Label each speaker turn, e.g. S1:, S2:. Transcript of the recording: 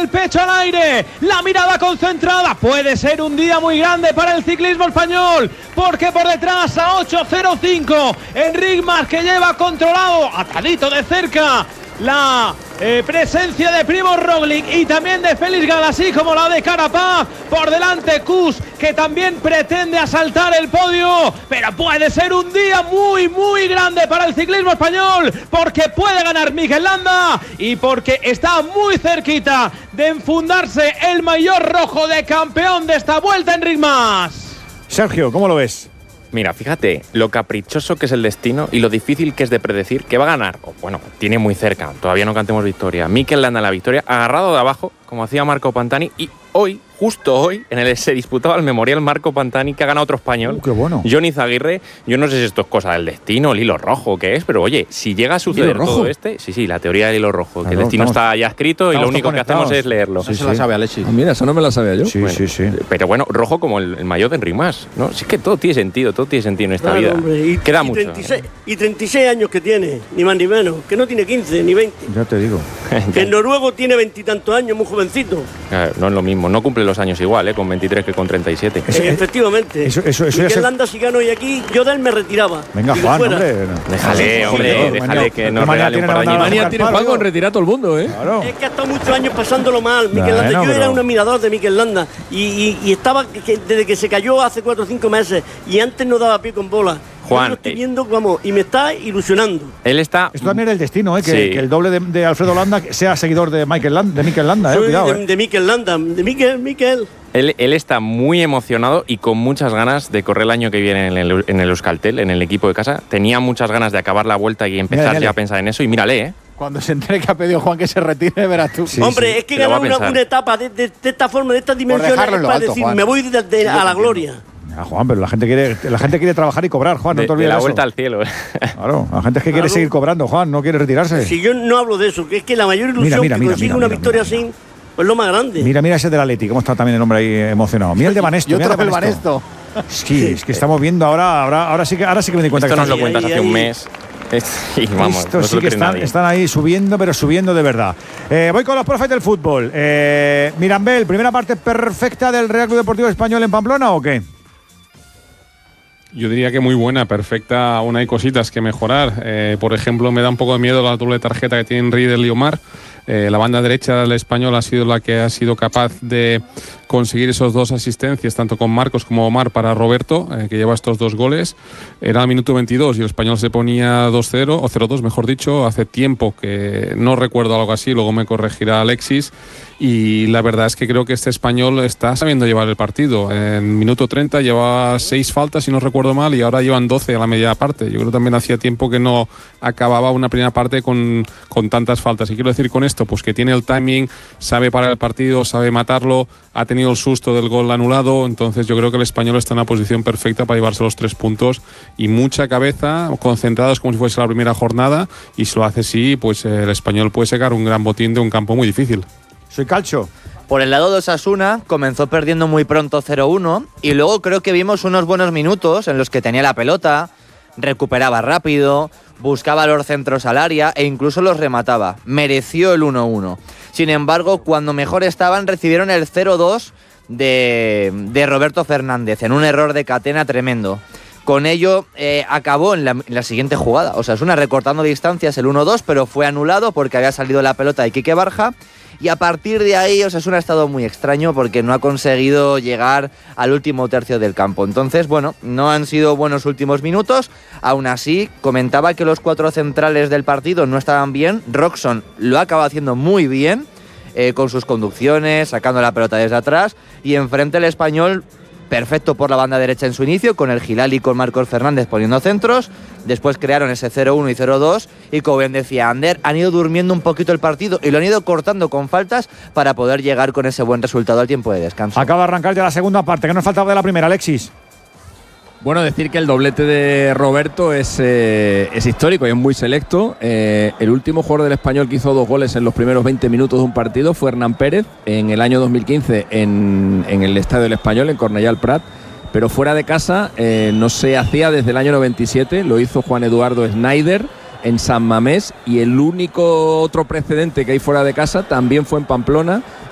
S1: el pecho al aire, la mirada concentrada. Puede ser un día muy grande para el ciclismo español, porque por detrás a 8.05 Enric Mas, que lleva controlado, atadito de cerca, la presencia de Primož Roglič y también de Félix Gall, así como la de Carapaz. Por delante Kuss, que también pretende asaltar el podio, pero puede ser un día muy muy grande para el ciclismo español, porque puede ganar Mikel Landa y porque está muy cerquita de enfundarse el maillot rojo de campeón de esta vuelta, Enric Mas.
S2: Sergio, ¿cómo lo ves?
S3: Mira, fíjate lo caprichoso que es el destino y lo difícil que es de predecir que va a ganar. Bueno, tiene muy cerca, todavía no cantemos victoria. Mikel Landa en la victoria, agarrado de abajo, como hacía Marco Pantani, y hoy, justo hoy, se disputaba el memorial Marco Pantani, que ha ganado otro español.
S2: ¡Qué bueno!
S3: Johnny Zaguirre. Yo no sé si esto es cosa del destino, el hilo rojo, o qué es, pero oye, si llega a suceder todo sí, la teoría del hilo rojo, que el destino está ya escrito y lo único que hacemos es leerlo.
S4: Sí, se la sabe Alexis.
S5: Mira, eso no me la sabía yo.
S2: Sí.
S3: Pero bueno, rojo como el maillot de Enric Mas, ¿no? Sí, que todo tiene sentido en esta vida.
S6: Hombre,
S3: Queda mucho.
S6: 36 años que tiene, ni más ni menos, que no tiene 15 ni 20.
S2: Ya te digo.
S6: Que el noruego tiene 20 y tantos años, muy jovencito.
S3: No es lo mismo, no cumple los años igual, con 23 que con 37.
S6: Efectivamente.
S2: Eso
S6: Mikel Landa, si gano hoy aquí, yo de él me retiraba.
S2: Venga, Juan, hombre.
S3: Déjale que nos regale un par de años.
S5: Manía tiene Juan con retirar a todo el mundo, ¿eh?
S2: Claro.
S6: Es que ha estado muchos años pasándolo mal, Mikel Landa. Yo era un admirador de Mikel Landa y estaba desde que se cayó hace 4 o 5 meses y antes no daba pie con bola.
S3: Juan,
S6: yo lo estoy viendo como, y me está ilusionando.
S3: Él está.
S2: Esto también es el destino, que el doble de Alfredo Landa sea seguidor de Mikel Landa, cuidado.
S6: De Mikel Landa, de Mikel.
S3: Él está muy emocionado y con muchas ganas de correr el año que viene en el Euskaltel, en el equipo de casa. Tenía muchas ganas de acabar la vuelta y empezar ya a pensar en eso. Y mírale,
S4: Cuando se entere que ha pedido Juan que se retire, verás tú.
S6: Hombre, es que ganar una etapa de esta forma, de estas dimensiones, es para decir, Juan, me voy a la gloria.
S2: Juan, pero la gente quiere trabajar y cobrar, Juan, no te olvides
S3: de la
S2: eso.
S3: vuelta al cielo.
S2: Claro, la gente es que quiere seguir cobrando, Juan, no quiere retirarse.
S6: Si yo no hablo de eso, que es que la mayor ilusión que consigue una victoria así, pues lo más grande.
S2: Mira ese del Atleti, cómo está también el hombre ahí emocionado. Mira el de Banesto.
S4: Yo otro del Banesto.
S2: Es que estamos viendo ahora sí que me di cuenta.
S3: Esto
S2: que
S3: nos lo cuentas hace un mes. Y vamos,
S2: esto sí que están ahí subiendo, pero subiendo de verdad. Voy con los profes del fútbol. Mirambel, primera parte perfecta del Real Club Deportivo Español en Pamplona, ¿o qué?
S7: Yo diría que muy buena, perfecta. Aún hay cositas que mejorar. Por ejemplo, me da un poco de miedo la doble tarjeta que tienen Riedel y Omar. La banda derecha del Español ha sido la que ha sido capaz de conseguir esos 2 asistencias, tanto con Marcos como Omar, para Roberto, que lleva estos 2 goles. Era el minuto 22 y el Español se ponía 2-0, o 0-2 mejor dicho, hace tiempo, que no recuerdo algo así, luego me corregirá Alexis. Y la verdad es que creo que este Español está sabiendo llevar el partido. En minuto 30 llevaba 6 faltas, si no recuerdo mal, y ahora llevan 12 a la media parte. Yo creo que también hacía tiempo que no acababa una primera parte con tantas faltas. Y quiero decir con esto, pues que tiene el timing, sabe parar el partido, sabe matarlo, ha tenido el susto del gol anulado. Entonces yo creo que el Español está en una posición perfecta para llevarse los 3 puntos y mucha cabeza, concentrados como si fuese la primera jornada, y si lo hace así, pues el Español puede sacar un gran botín de un campo muy difícil.
S2: Soy Calcio.
S8: Por el lado de Osasuna, comenzó perdiendo muy pronto 0-1 y luego creo que vimos unos buenos minutos en los que tenía la pelota, recuperaba rápido, buscaba los centros al área e incluso los remataba. Mereció el 1-1. Sin embargo, cuando mejor estaban, recibieron el 0-2 de Roberto Fernández en un error de Catena tremendo. Con ello acabó en la siguiente jugada. Osasuna recortando distancias el 1-2, pero fue anulado porque había salido la pelota de Quique Barja. Y a partir de ahí Osasuna ha estado muy extraño porque no ha conseguido llegar al último tercio del campo. Entonces, bueno, no han sido buenos últimos minutos. Aún así, comentaba que los 4 centrales del partido no estaban bien. Roxon lo acaba haciendo muy bien, con sus conducciones, sacando la pelota desde atrás. Y enfrente el Español, perfecto por la banda derecha en su inicio, con el Gilali y con Marcos Fernández poniendo centros. Después crearon ese 0-1 y 0-2 y, como bien decía Ander, han ido durmiendo un poquito el partido y lo han ido cortando con faltas para poder llegar con ese buen resultado al tiempo de descanso.
S2: Acaba de arrancar ya la segunda parte. ¿Qué nos faltaba de la primera, Alexis?
S5: Bueno, decir que el doblete de Roberto es histórico y es muy selecto. El último jugador del Español que hizo 2 goles en los primeros 20 minutos de un partido fue Hernán Pérez en el año 2015 en el Estadio del Español, en Cornellà al Prat. Pero fuera de casa no se hacía desde el año 97, lo hizo Juan Eduardo Schneider en San Mamés, y el único otro precedente que hay fuera de casa también fue en Pamplona